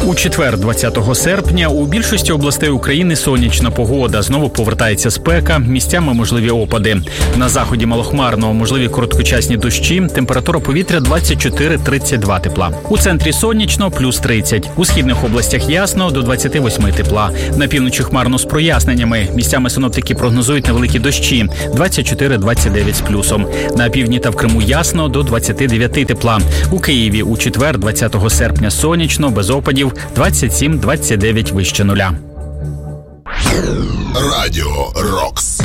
У четвер, 20 серпня, у більшості областей України сонячна погода. Знову повертається спека, місцями можливі опади. На заході малохмарно, можливі короткочасні дощі, температура повітря 24-32 тепла. У центрі сонячно, плюс 30. У східних областях ясно, до 28 тепла. На півночі хмарно з проясненнями. Місцями синоптики прогнозують невеликі дощі, 24-29 з плюсом. На півдні та в Криму ясно, до 29 тепла. У Києві у четвер, 20 серпня, сонячно, без опадів, 27-29 вище нуля. Радіо Рокс.